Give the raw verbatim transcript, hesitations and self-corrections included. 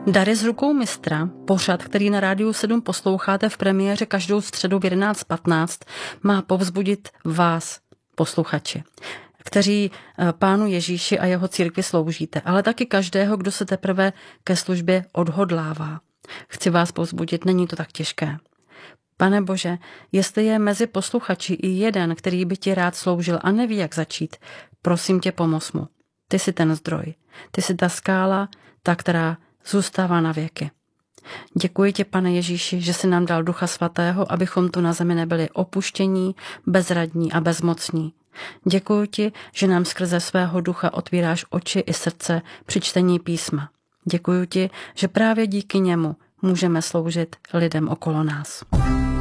Dary z rukou mistra, pořad, který na Rádiu sedm posloucháte v premiéře každou středu v jedenáct patnáct, má povzbudit vás, posluchači, kteří Pánu Ježíši a jeho církvi sloužíte, ale taky každého, kdo se teprve ke službě odhodlává. Chci vás povzbudit, není to tak těžké. Pane Bože, jestli je mezi posluchači i jeden, který by ti rád sloužil a neví, jak začít, prosím tě, pomoz mu. Ty jsi ten zdroj, ty jsi ta skála, ta, která zůstává na věky. Děkuji tě, Pane Ježíši, že jsi nám dal Ducha Svatého, abychom tu na zemi nebyli opuštění, bezradní a bezmocní. Děkuji ti, že nám skrze svého ducha otvíráš oči i srdce při čtení písma. Děkuji ti, že právě díky němu můžeme sloužit lidem okolo nás.